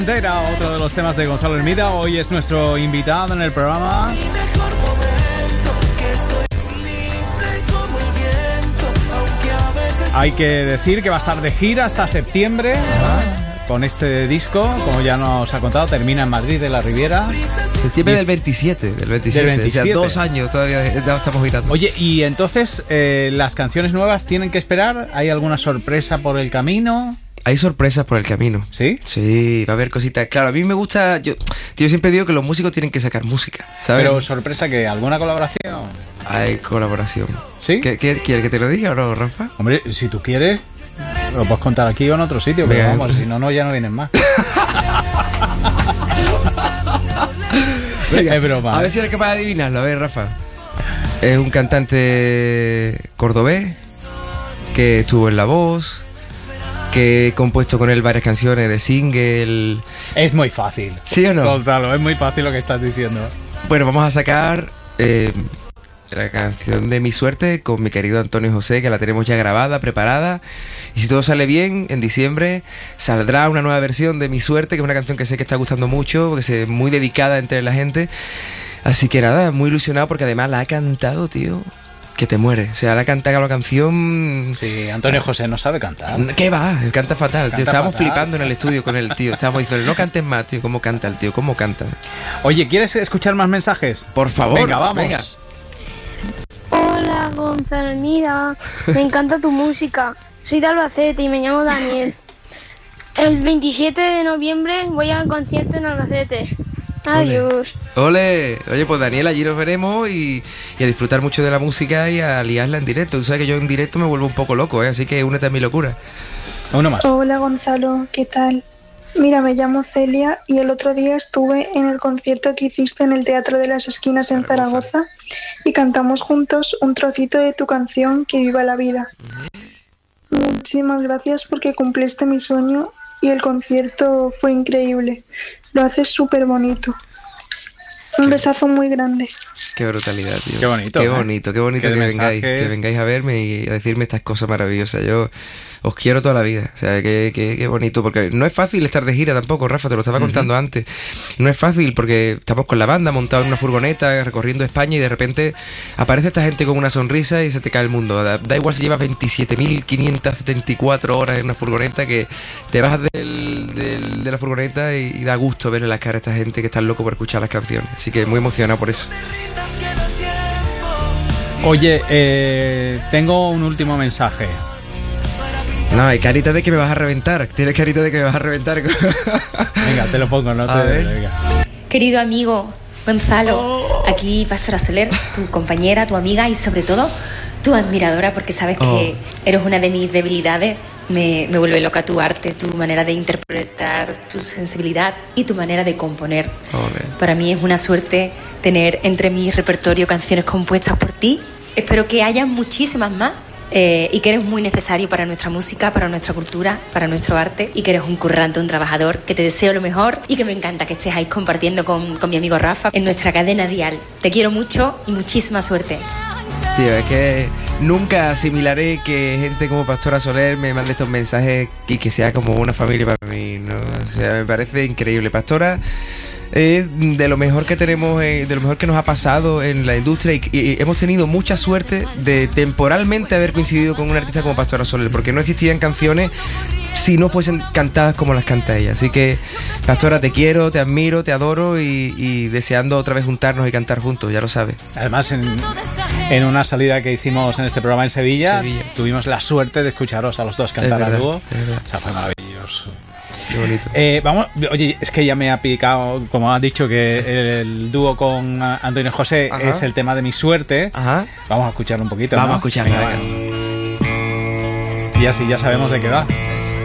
Era otro de los temas de Gonzalo Hermida. Hoy es nuestro invitado en el programa. Hay que decir que va a estar de gira hasta septiembre, con este disco, como ya nos ha contado, termina en Madrid de la Riviera. Septiembre del 27. O sea, 2 años todavía estamos girando. Oye, y entonces, ¿las canciones nuevas tienen que esperar? ¿Hay alguna sorpresa por el camino? Hay sorpresas por el camino. ¿Sí? Sí, va a haber cositas. Claro, a mí me gusta... Yo siempre digo que los músicos tienen que sacar música, ¿sabes? Pero sorpresa, ¿que alguna colaboración? Hay colaboración. ¿Sí? ¿Qué quieres que te lo diga o no, Rafa? Hombre, si tú quieres, lo puedes contar aquí o en otro sitio, pero Venga. vamos, si no, ya no vienen más. Venga, es broma. A ver si eres capaz de adivinarlo. A ver, Rafa. Es un cantante cordobés que estuvo en La Voz, que he compuesto con él varias canciones de single. Es muy fácil. ¿Sí o no? Gonzalo, es muy fácil lo que estás diciendo. Bueno, vamos a sacar la canción de Mi Suerte con mi querido Antonio José, que la tenemos ya grabada, preparada. Y si todo sale bien, en diciembre saldrá una nueva versión de Mi Suerte, que es una canción que sé que está gustando mucho, porque es muy dedicada entre la gente. Así que nada, muy ilusionado porque además la ha cantado, tío, que te muere. O sea, la ha cantado la canción... Sí, Antonio José no sabe cantar. ¿Qué va? Canta fatal, tío. Estábamos fatal. flipando en el estudio con el tío. Estábamos diciendo, no cantes más, tío. ¿Cómo canta el tío? ¿Cómo canta? Oye, ¿quieres escuchar más mensajes? Por favor. Venga, vamos. Venga. Hola, Gonzalo Hermida. Me encanta tu música. Soy de Albacete y me llamo Daniel. El 27 de noviembre voy al concierto en Albacete. Adiós. Ole. Oye, pues Daniel, allí nos veremos y a disfrutar mucho de la música y a liarla en directo. Tú sabes que yo en directo me vuelvo un poco loco, ¿eh? Así que únete a mi locura. Uno más. Hola Gonzalo, ¿qué tal? Mira, me llamo Celia y el otro día estuve en el concierto que hiciste en el Teatro de las Esquinas en Zaragoza y cantamos juntos un trocito de tu canción Que viva la vida. Muchísimas gracias porque cumpliste mi sueño y el concierto fue increíble. Lo haces súper bonito. Un besazo muy grande. Qué brutalidad, tío. Qué bonito, Qué ¿eh? bonito, qué bonito Qué que mensajes. vengáis a verme y a decirme estas cosas maravillosas. Yo os quiero toda la vida. O sea, qué bonito. Porque no es fácil estar de gira tampoco, Rafa, te lo estaba contando antes. No es fácil porque estamos con la banda montados en una furgoneta, recorriendo España y de repente aparece esta gente con una sonrisa y se te cae el mundo. Da igual si llevas 27.574 horas en una furgoneta, que te bajas de la furgoneta y da gusto verle las caras a esta gente que está loco por escuchar las canciones. Así que muy emocionado por eso. Oye, tengo un último mensaje. No, hay carita de que me vas a reventar. Tienes carita de que me vas a reventar. Venga, te lo pongo, no te... A ver. Venga. Querido amigo Gonzalo, aquí Pastora Soler, tu compañera, tu amiga y sobre todo tu admiradora, porque sabes que eres una de mis debilidades. Me vuelve loca tu arte, tu manera de interpretar, tu sensibilidad y tu manera de componer. Para mí es una suerte tener entre mi repertorio canciones compuestas por ti. Espero que haya muchísimas más. Y que eres muy necesario para nuestra música, para nuestra cultura, para nuestro arte, y que eres un currante, un trabajador, que te deseo lo mejor y que me encanta que estés ahí compartiendo con mi amigo Rafa en nuestra cadena Dial. Te quiero mucho y muchísima suerte. Tío, es que nunca asimilaré que gente como Pastora Soler me mande estos mensajes y que sea como una familia para mí, ¿no? O sea, me parece increíble. Pastora es de lo mejor que tenemos, de lo mejor que nos ha pasado en la industria y hemos tenido mucha suerte de temporalmente haber coincidido con un artista como Pastora Soler, porque no existirían canciones si no fuesen cantadas como las canta ella. Así que, Pastora, te quiero, te admiro, te adoro y deseando otra vez juntarnos y cantar juntos, ya lo sabes. Además, en una salida que hicimos en este programa en Sevilla, tuvimos la suerte de escucharos a los dos cantar a dúo. O sea, fue maravilloso. Qué bonito. Vamos, oye, es que ya me ha picado, como has dicho, que el dúo con Antonio José es el tema de Mi Suerte. Ajá. Vamos a escucharlo un poquito, Vamos ¿no? a escucharlo. Venga. Y así ya sabemos de qué va. Eso.